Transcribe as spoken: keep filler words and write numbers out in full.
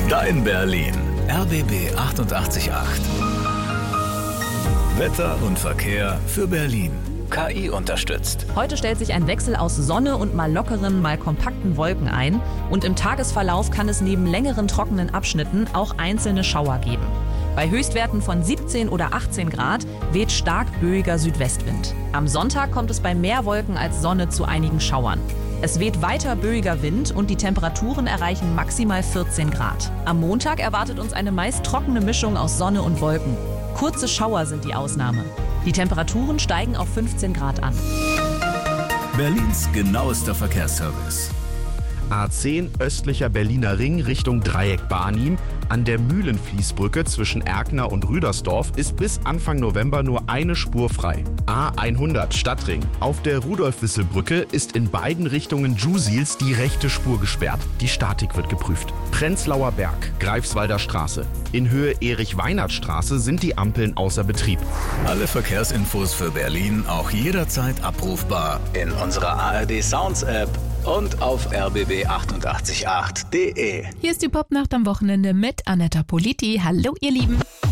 Dein Berlin. R B B achtundachtzig Komma acht. Wetter und Verkehr für Berlin. K I unterstützt. Heute stellt sich ein Wechsel aus Sonne und mal lockeren, mal kompakten Wolken ein. Und im Tagesverlauf kann es neben längeren trockenen Abschnitten auch einzelne Schauer geben. Bei Höchstwerten von siebzehn oder achtzehn Grad weht stark böiger Südwestwind. Am Sonntag kommt es bei mehr Wolken als Sonne zu einigen Schauern. Es weht weiter böiger Wind und die Temperaturen erreichen maximal vierzehn Grad. Am Montag erwartet uns eine meist trockene Mischung aus Sonne und Wolken. Kurze Schauer sind die Ausnahme. Die Temperaturen steigen auf fünfzehn Grad an. Berlins genauester Verkehrsservice. A zehn östlicher Berliner Ring Richtung Dreieck Barnim. An der Mühlenfließbrücke zwischen Erkner und Rüdersdorf ist bis Anfang November nur eine Spur frei. A hundert Stadtring. Auf der Rudolf-Wissel-Brücke ist in beiden Richtungen Jusils die rechte Spur gesperrt. Die Statik wird geprüft. Prenzlauer Berg, Greifswalder Straße. In Höhe Erich-Weinert-Straße sind die Ampeln außer Betrieb. Alle Verkehrsinfos für Berlin auch jederzeit abrufbar in unserer A R D Sounds App und auf r b b achtundachtzig Komma acht punkt d e. Hier ist die Popnacht am Wochenende mit Anetta Politi. Hallo ihr Lieben.